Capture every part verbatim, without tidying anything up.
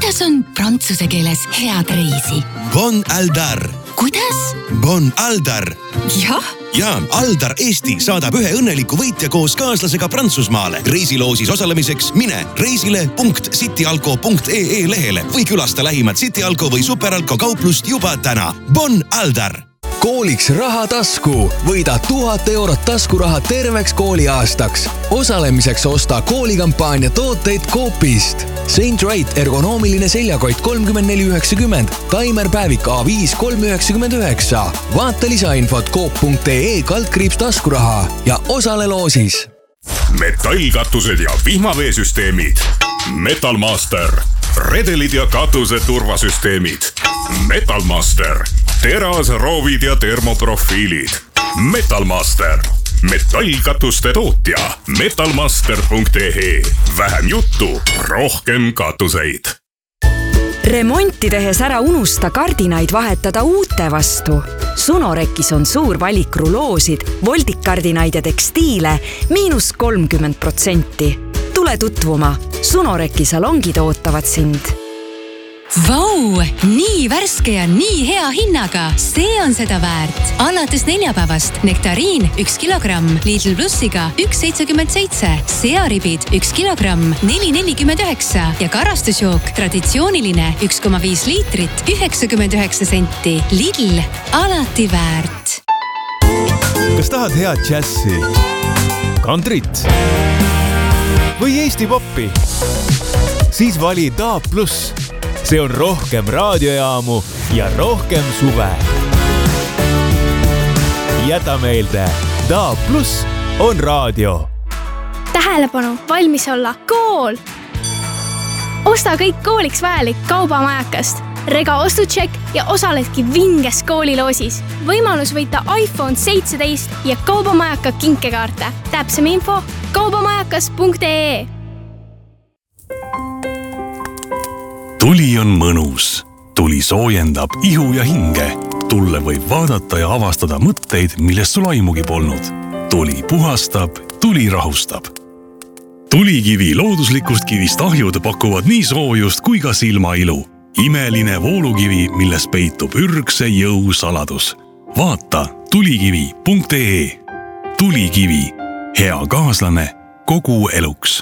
kuidas on prantsuse keeles head reisi? Bon Aldar. Kuidas? Bon Aldar. Jah? Ja, Aldar Eesti saadab ühe õnneliku võitja koos kaaslasega Prantsusmaale. Reisiloosis osalemiseks mine reisile punkt cityalko punkt ee lehele või külasta lähimat Cityalko või Superalko kauplust juba täna. Bon Aldar! Kooliks raha tasku. Võida tuhat eurot taskuraha terveks kooliaastaks. Osalemiseks osta koolikampaania tooteid Coopist. Saint Wright ergonoomiline seljakott kolmkümmend neli üheksakümmend, Taimer päevik A viis kolm üheksakümmend üheksa. Vaata lisainfot coop punkt ee kaldkriips taskuraha ja osale loosis. Metallkatused ja vihmaveesüsteemid. Metalmaster. Redelid ja katuse turvasüsteemid. Metalmaster. Teras, roovid ja termoprofiilid. Metalmaster. Metallkatuste tootja. metalmaster punkt ee. Vähem juttu, rohkem katuseid. Remonti tehes ära unusta kardinaid vahetada uute vastu. Sunorekis on suur valik ruloosid, voldikkardinaid ja tekstiile miinus kolmkümmend protsenti. Tule tutvuma. Sunoreki salongid ootavad sind. Vau, nii värske ja nii hea hinnaga. See on seda väärt. Alates neljapäevast nektariin üks kilogramm Lidl Plussiga üks seitsekümmend seitse, searibid üks kilogramm neli nelikümmend üheksa ja karastusjook traditsiooniline üks koma viis liitrit üheksakümmend üheksa senti. Lidl, alati väärt. Kas tahad head džässi, kantrit või Eesti poppi? Siis vali Daab Plus. See on rohkem raadiojaamu ja rohkem suve. Jäta meelde, Daab Plus on raadio. Tähelepanu, valmis olla kool! Osta kõik kooliks vajalik kaubamajakast. Rega ostutšek ja osaledki vinges kooliloosis. Võimalus võita iPhone seitseteist ja kaubamajaka kinkekaarte. Täpsem info kaubamajakas punkt ee. Tuli on mõnus. Tuli soojendab ihu ja hinge. Tulle võib vaadata ja avastada mõtteid, millest sul aimugi polnud. Tuli puhastab, tuli rahustab. Tulikivi looduslikust kivist ahjud pakuvad nii soojust kui ka silmailu. Imeline voolukivi, milles peitub ürgse jõu saladus. Vaata tulikivi punkt ee. Tulikivi. Hea kaaslane kogu eluks.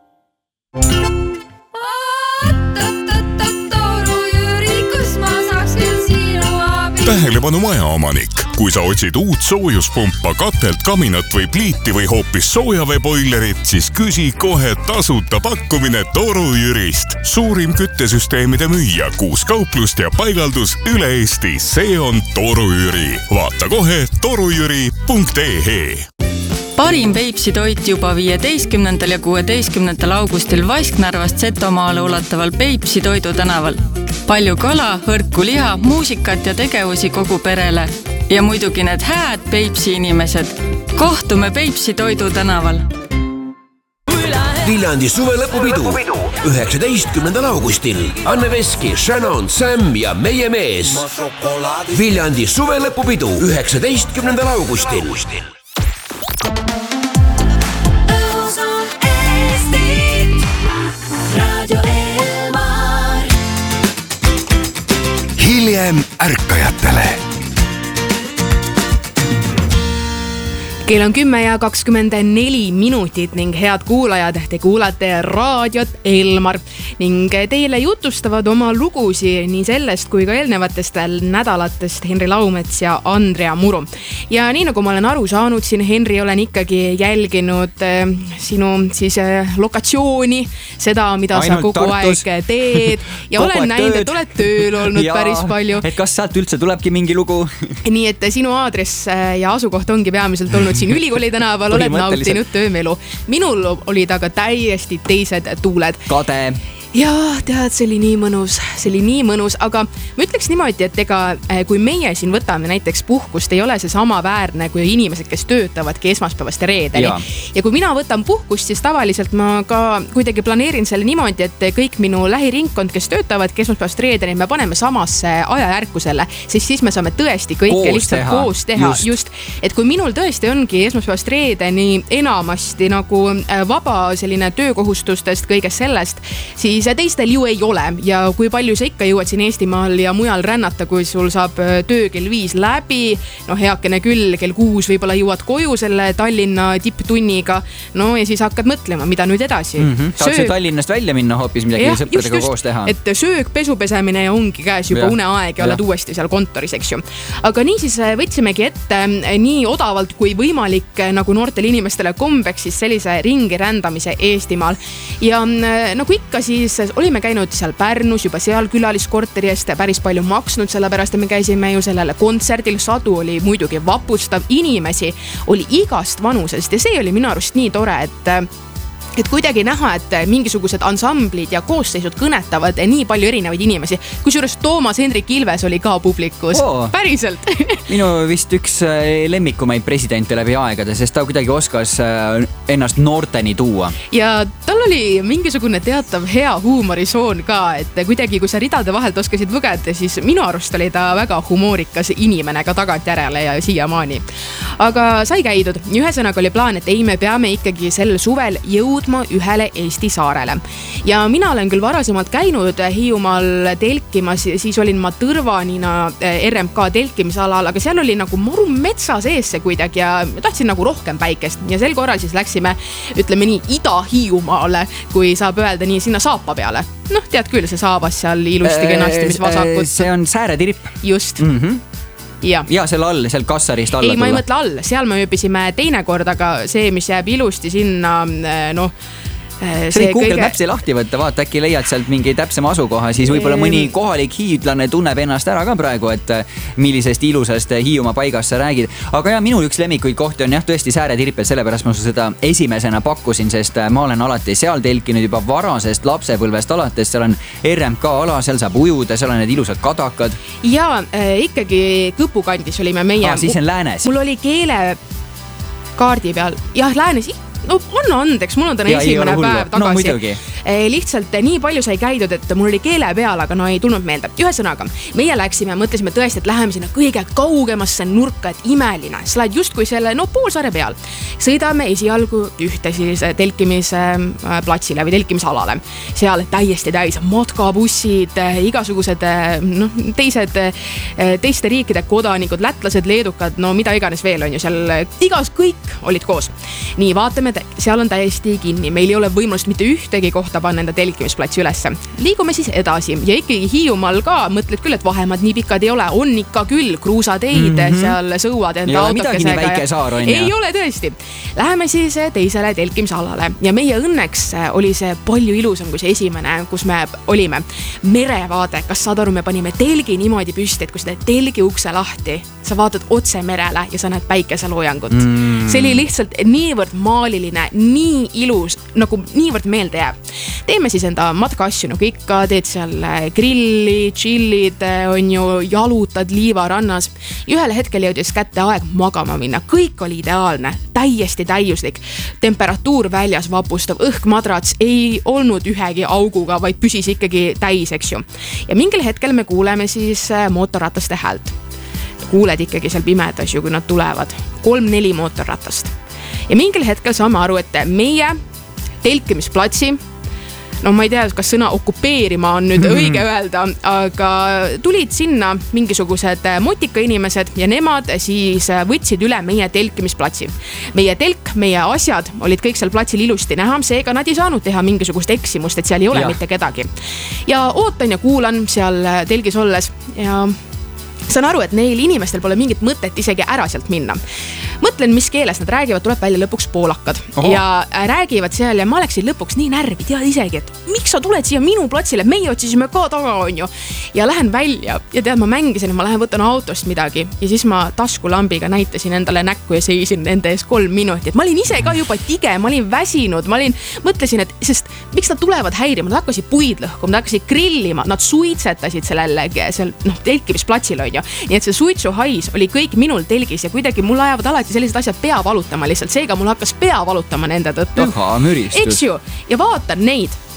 Tähelepanu majaomanik. Kui sa otsid uut soojuspumpa, katelt, kaminat või pliiti või hoopis soojaveeboilerit, siis küsi kohe tasuta pakkumine Toru Jürist. Suurim küttesüsteemide müüja, kuus kauplust ja paigaldus üle Eesti. See on Toru Jüri. Vaata kohe torujüri punkt ee. Parim Peipsi toit juba viieteistkümnendal ja kuueteistkümnendal augustil Vasknarvast Setomaale ulataval Peipsi toidu tänaval. Palju kala, hõrku liha, muusikat ja tegevusi kogu perele. Ja muidugi need hääd Peipsi inimesed. Kohtume Peipsi toidu tänaval. Viljandi suvelõpupidu üheksateistkümnendal augustil. Anne Veski, Shannon, Sam ja meie mees. Viljandi suvelõpupidu üheksateistkümnendal augustil. Hiljem ärkajatele. Kell on kümme ja kakskümmend neli minutit ning head kuulajad, te kuulate raadiot Elmar ning teile jutustavad oma lugusi nii sellest kui ka eelnevatest nädalatest Henri Laumets ja Andrea Muru. Ja nii nagu ma olen aru saanud, siin Henri olen ikkagi jälginud äh, sinu siis äh, lokatsiooni, seda, mida Ainult sa kogu Tartus. Aeg teed ja olen näinud, et oled tööl olnud ja, päris palju. Et kas sealt üldse tulebki mingi lugu? Nii et sinu aadress ja asukoht ongi peamiselt olnud siin Ülikooli tänaval, oled nautinud töömelu. Minul olid aga täiesti teised tuuled. Kade. Jaa, tead, see oli nii mõnus, see oli nii mõnus, aga ma ütleks niimoodi, et ega kui meie siin võtame näiteks puhkust, ei ole see sama väärne kui inimesed, kes töötavadki esmaspäevast ja reedeni. Ja. ja kui mina võtan puhkust, siis tavaliselt ma ka kuidagi planeerin selle niimoodi, et kõik minu lähiringkond, kes töötavadki esmaspäevast reedeni, me paneme samasse ajajärku selle, siis siis me saame tõesti kõike koos lihtsalt teha. koos teha. Just. Just, et kui minul tõesti ongi esmaspäevast reedeni enamasti nagu vaba selline töökohustustest kõigest sellest, siis siis teistel ju ei ole ja kui palju sa ikka jõuad siin Eestimaal ja mujal rännata, kui sul saab töö kell viis läbi, no heakene küll, kell kuus võib-olla jõuad koju selle Tallinna tipptunniga, no ja siis hakkad mõtlema, mida nüüd edasi. Mm-hmm. Tahaks söög... Tallinnast välja minna hoopis midagi ja, sõpradega just, koos teha. Et söög, pesupesemine ongi käes juba ja. Uneaeg ja, ja oled uuesti seal kontoris, eks ju. Aga nii siis võtsimegi ette nii odavalt kui võimalik nagu noortele inimestele kombeks siis sellise ringi rändamise Eestimaal. Ja nagu ikka siis olime käinud seal Pärnus juba seal külaliskorteri eest päris palju maksnud, sellepärast me käisime ju sellele kontserdil, sadu oli muidugi vapustav, inimesi oli igast vanusest ja see oli minu arust nii tore, et et kuidagi näha, et mingisugused ansamblid ja koosseisud kõnetavad nii palju erinevaid inimesi. Kusjuures Toomas Hendrik Ilves oli ka publikus. Oh. Päriselt. Minu vist üks lemmikumaid presidente läbi aegade, sest ta kuidagi oskas ennast noorteni tuua. Ja tal oli mingisugune teatav hea huumorisoon ka, et kuidagi kui sa ridade vahelt oskasid võgeda, siis minu arust oli ta väga humoorikas inimene ka tagantjärele ja siiamaani. Aga sai käidud. Ühesõnaga oli plaan, et ei, me peame ikkagi sel suvel jõud ühele Eesti saarele. Ja mina olen küll varasemalt käinud Hiiumaal telkimas, siis olin ma Tõrvanina R M K telkimisalal, aga seal oli nagu maru metsa sees see kuidagi ja tahtsin nagu rohkem päikest. Ja sel korral siis läksime, ütleme nii, Ida-Hiiumaale, kui saab öelda nii sinna Saapa peale. Noh, tead küll, see Saabas seal ilusti kenasti, mis vasakut. See on Sääretirip. Just. Mhm. Ja. ja seal all, seal kassarist alla ei, tulla. Ei, ma ei mõtle all, seal me ööbisime teine kord, aga see, mis jääb ilusti sinna, noh, see Google kõige... Mapsi lahti võtta, vaata äkki leiad sealt mingi täpsema asukoha, siis võib-olla mõni kohalik hiidlane tunneb ennast ära ka praegu, et millisest ilusast Hiiumaa paigast sa räägid. Aga ja minu üks lemmikuid kohti on jah tõesti Sääretiripel, sellepärast ma seda esimesena pakkusin, sest ma olen alati seal telkinud juba varasest lapsepõlvest alates, seal on R M K ala, seal saab ujuda, seal on need ilusad kadakad. Ja äh, ikkagi Kõpu kandis olime meie. Ah, siis on läänes. Mul oli keele kaardi peal, jah, läänes no anna andeks, mul on täna ja, esimene päev tagasi. No, lihtsalt nii palju sai käidud, et mul oli keele peal, aga no ei tulnud meelde. Ühesõnaga, meie läksime, mõtlesime tõesti, et läheme sinna kõige kaugemasse nurka, et imeline. Sa lähed justkui selle, no poolsaare peal. Sõidame esialgu ühte siis telkimisplatsile või telkimisalale. Seal täiesti täis matkabussid, igasugused no, teised, teiste riikide kodanikud, lätlased, leedukad, no mida iganes veel on ju seal. Igas kõik olid koos. Nii, vaatame, seal on täiesti kinni. Meil ei ole võimalust mitte ühtegi kohta panna enda telkimisplatsi ülesse. Liigume siis edasi ja ikkagi Hiiumaal ka mõtled küll, et vahemad nii pikad ei ole. On ikka küll kruusateid mm-hmm. seal sõuad enda autokesega. Väike saar on, ei ja. Ole tõesti. Läheme siis teisele telkimisalale ja meie õnneks oli see palju ilusam kui see esimene, kus me olime. Merevaade, kas saad aru, me panime telgi niimoodi püsti, et kui seda telgi ukse lahti, sa vaatad otse merele ja sa näed päikeseloojangut. Mm. See oli lihtsalt niivõrd maaliline, nii ilus, nagu niivõrd meelde jääb. Teeme siis enda matka asju, nagu ikka, teed seal grilli, chillid, on ju, jalutad liiva rannas. Ja ühel hetkel jõudis kätte aeg magama minna. Kõik oli ideaalne, täiesti täiuslik. Temperatuur väljas vapustav, õhkmadrats ei olnud ühegi auguga, vaid püsis ikkagi täis, eks ju. Ja mingil hetkel me kuuleme siis mootorrataste häält. Kuuled ikkagi seal pimedas ju, kui nad tulevad. Kolm-neli mootorratast. Ja mingil hetkel saame aru, et meie telkimisplatsi, no ma ei tea, kas sõna okupeerima on nüüd õige öelda, aga tulid sinna mingisugused motika inimesed ja nemad siis võtsid üle meie telkimisplatsi. Meie telk, meie asjad olid kõik seal platsil ilusti näha, seega nad ei saanud teha mingisugust eksimust, et seal ei ole ja. Mitte kedagi. Ja ootan ja kuulan seal telgis olles ja saan aru, et neil inimestel pole mingit mõtet isegi ära sealt minna. Mõtlen, mis keeles nad räägivad, tuleb välja lõpuks poolakad. Oho. Ja räägivad seal ja ma läksin lõpuks nii närvi, tead isegi, et miks sa tuled siia minu platsile, meie otsisime ka taga, on ju. Ja lähen välja ja tead, ma mängisin, ma lähen võtan autost midagi ja siis ma taskulambiga näitasin endale näkku ja seisin nende ees kolm minutit. Ma olin ise ka juba tige, ma olin väsinud, ma olin, mõtlesin, et sest miks nad tulevad häirima, nad hakkasid puid lõhkuma, nad hakkasid grillima, nad suitsetasid sellel, seal, noh, telkimisplatsil on ju. Nii et see suitsuhais oli kõik minul telgis ja kuidagi mul ajavad alati sellised asjad pea valutama lihtsalt. Seega mul hakkas pea valutama nende tõttu. Üha, müristus. Eks ju, ja vaatan neid.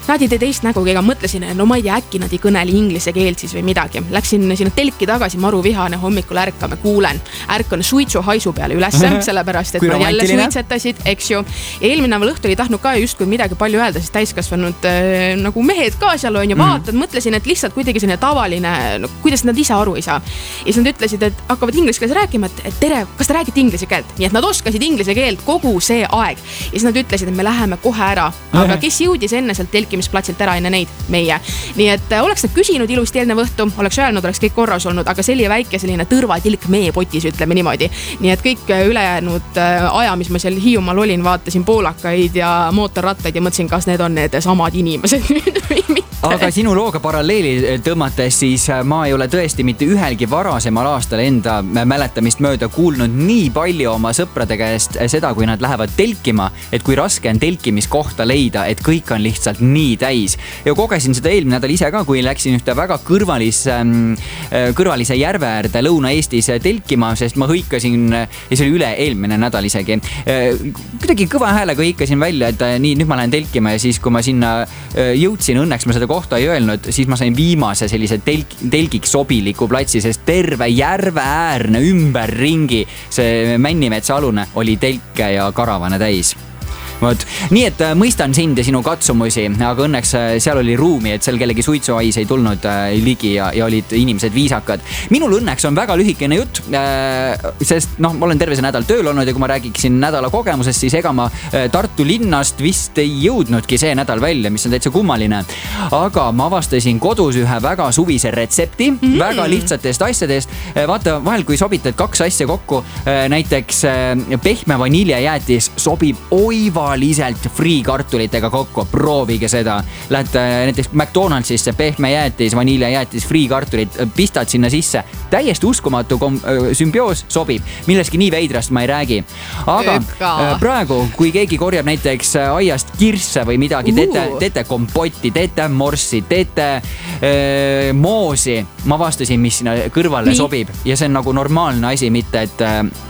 nad ei tee teist nägugi, ega mõtlesin, no ma ei tea, äkki nad ei kõneli inglise keelt siis või midagi. Läksin sinna telki tagasi, maru vihane, hommikul ärkame, kuulen, ärkan suitsu haisu peale ülesse, sellepärast, et nad jälle suitsetasid, eks ju. Ja eelmine näval õhtu ei tahtnud ka justkui midagi palju öelda, siis täiskasvanud äh, nagu mehed ka seal on ja vaatad, mm. mõtlesin, et lihtsalt kuidagi selline tavaline, no, kuidas nad ise aru ei saa. Ja siis nad ütlesid, et hakkavad inglise keeles rääkima, et tere, kas te räägite inglise keelt? Nii et nad oskasid inglise keelt kogu see aeg. Ja siis nad ütlesid, et me läheme kohe ära. Aga kes jõudis enne sealt telkimisplatsilt ära enne neid? Meie. Nii et oleks nad küsinud ilusti eelnev õhtu, oleks öelnud, oleks kõik korras olnud, aga see oli väike selline tõrvatilk meie potis, ütleme niimoodi. Nii et kõik ülejäänud aja, mis ma seal Hiiumaal olin, vaatasin poolakaid ja mootorrattaid ja mõtlesin, kas need on need samad inimesed nüüd või mitte. Aga sinu looga paralleeli tõmmates, siis ma ei ole tõesti mitte ühelgi varasemal aastal enda mäletamist mööda kuulnud nii palju oma sõprade käest seda, kui nad lähevad telkima, et kui raske on telkimiskohta leida, et kõik on lihtsalt nii täis. Ja kogesin seda eelmine nädal ise ka, kui läksin ühte väga kõrvalis, kõrvalise järve äärde Lõuna-Eestis telkima, sest ma hõikasin, ja see oli üle eelmine nädal isegi, kuidagi kõva häälega hõikasin välja, et nii, nüüd ma lähen telkima ja siis, kui ma sinna jõudsin, õnneks ma seda kohta ei öelnud, siis ma sain viimase sellise telk, telgiks sobiliku platsi, sest terve järve äärne ümberringi see Männimetsa alune oli telke ja karavane täis. Võt. Nii et mõistan sind ja sinu katsumusi, aga õnneks seal oli ruumi, et seal kellegi suitsuhais ei tulnud ligi ja, ja olid inimesed viisakad. Minul õnneks on väga lühikene jutt, sest noh, ma olen terve see nädal tööl olnud ja kui ma räägiksin nädala kogemusest, siis ega ma Tartu linnast vist ei jõudnudki see nädal välja, mis on täitsa kummaline. Aga ma avastasin kodus ühe väga suvise retsepti, mm. väga lihtsatest asjadest. Vaata, vahel kui sobitad kaks asja kokku, näiteks pehme vaniljajäätis sobib oiva liselt friikartulitega kokku, proovige seda. Lähed näiteks McDonaldsisse, pehme jäätis, vaniljajäätis, friikartulit, pistad sinna sisse. Täiesti uskumatu kom- sümbioos sobib. Milleski nii veidrast ma ei räägi. Aga Ega. praegu, kui keegi korjab näiteks aiast kirsse või midagi, teete, teete kompotti, teete morssi, teete äh, moosi, ma vastasin, mis sinna kõrvale nii. sobib. Ja see on nagu normaalne asi, mitte et